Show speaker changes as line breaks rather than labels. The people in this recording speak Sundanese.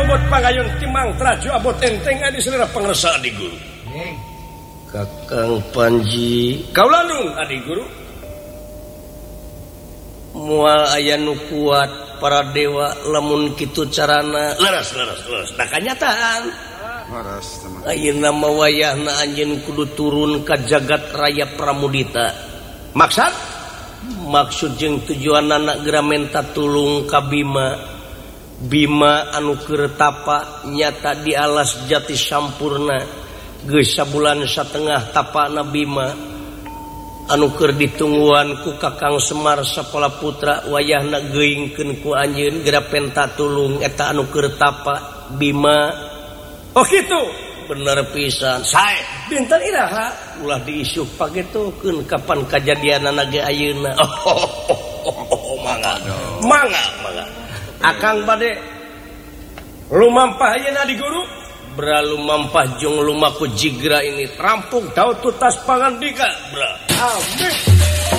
abot pangayun timang traju abot enteng adi selera pangresa adi guru. Kakang Panji, kaula nun adi guru. Moal aya nu kuat para dewa lamun kitu carana leres. Da kanyataan. Leres teman. Ayeuna mah wayahna anjeun kudu turun ka jagat raya Pramudita. Maksud jeung tujuan anak Gramenta tulung ka Bima anu keur tapa nyata di alas jati sampurna geus sabulan satengah tapana Bima anu keur ditungguan ku Kakang Semar Sapala Putra wayahna geuingkeun ku anjeun Gramenta tulung eta anu keur tapa Bima. Oh kitu bener pisan sae dinten iraha ulah diisuk pagetokeun kapan kajadianana ge ayeuna. Mangga akang bade lumampah ayeuna di guru lumampah jeung lumaku jigra ini rampung daud tutas pangandika bra amin.